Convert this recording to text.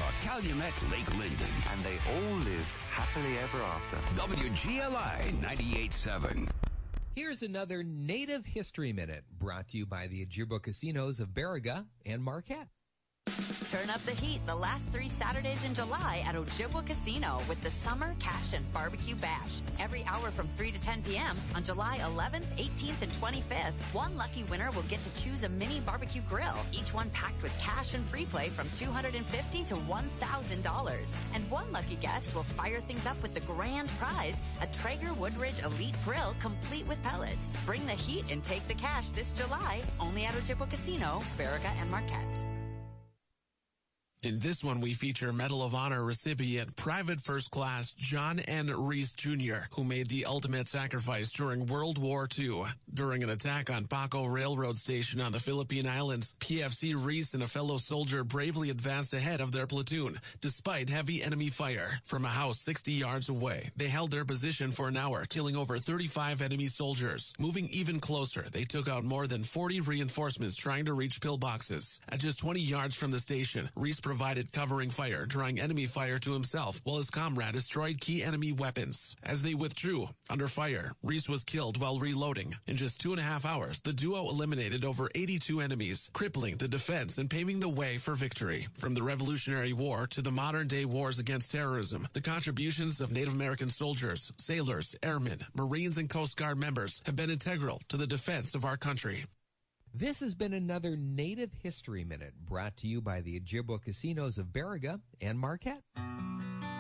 Babcock, Calumet, Lake Linden. And they all lived happily ever after. WGLI 98.7. Here's another Native History Minute brought to you by the Ojibwa Casinos of Baraga and Marquette. Turn up the heat the last 3 Saturdays in July at Ojibwa Casino with the Summer Cash and Barbecue Bash. Every hour from 3 to 10 p.m. on July 11th, 18th, and 25th, one lucky winner will get to choose a mini barbecue grill, each one packed with cash and free play from $250 to $1,000. And one lucky guest will fire things up with the grand prize, a Traeger Woodridge Elite Grill complete with pellets. Bring the heat and take the cash this July, only at Ojibwa Casino, Baraga, and Marquette. In this one, we feature Medal of Honor recipient Private First Class John N. Reese Jr., who made the ultimate sacrifice during World War II. During an attack on Paco Railroad Station on the Philippine Islands, PFC Reese and a fellow soldier bravely advanced ahead of their platoon, despite heavy enemy fire. From a house 60 yards away, they held their position for an hour, killing over 35 enemy soldiers. Moving even closer, they took out more than 40 reinforcements trying to reach pillboxes. At just 20 yards from the station, Reese provided covering fire, drawing enemy fire to himself, while his comrade destroyed key enemy weapons. As they withdrew under fire, Reese was killed while reloading. In just 2.5 hours, the duo eliminated over 82 enemies, crippling the defense and paving the way for victory. From the Revolutionary War to the modern-day wars against terrorism, the contributions of Native American soldiers, sailors, airmen, Marines, and Coast Guard members have been integral to the defense of our country. This has been another Native History Minute brought to you by the Ojibwa Casinos of Baraga and Marquette.